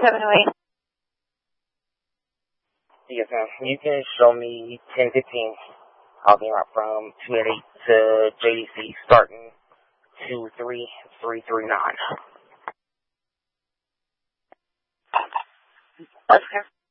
708. Yes, ma'am. You can show me 1015. I'll be out from 288 to JDC starting 23339. That's clear.